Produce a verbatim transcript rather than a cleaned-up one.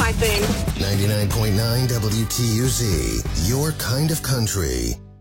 my thing. ninety-nine point nine W T U Z, your kind of country.